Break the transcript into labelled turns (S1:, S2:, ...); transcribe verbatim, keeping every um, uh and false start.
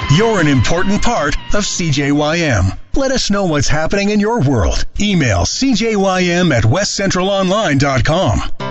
S1: You're an important part of C J Y M. Let us know what's happening in your world. Email c j y m at west central online dot com.